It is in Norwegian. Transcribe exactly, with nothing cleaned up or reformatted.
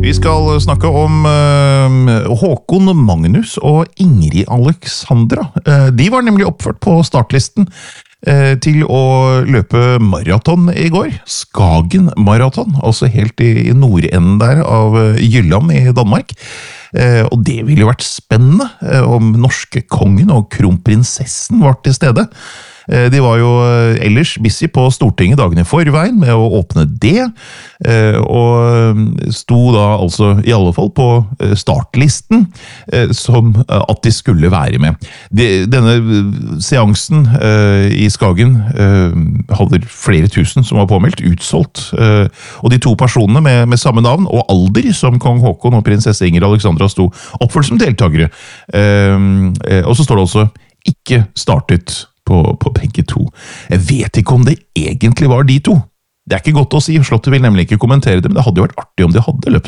Vi skal snakke om uh, Håkon Magnus og Ingrid Alexandra. Uh, de var nemlig oppført på startlisten uh, til å løpe maraton i går. Skagen Maraton, altså helt i, i nordenden der av uh, Jylland i Danmark. Uh, og det ville jo vært spennende uh, om norske kongen og kronprinsessen var til stede. De var jo ellers busy på Stortinget dagene i forveien med å åpne det, og sto da altså i alle fall på startlisten som at de skulle være med. Denne seansen i Skagen hadde flere tusen som var påmeldt, utsolgt, og de to personene med, med samme navn og alder som kong Håkon og prinsesse Ingrid Alexandra sto oppført som deltakere. Og så står det også ikke startet På, på begge to. Jeg vet ikke om det egentlig var de to. Det er ikke godt å si, Slottet vil nemlig ikke kommentere det, men det hadde jo vært artig om de hadde løpt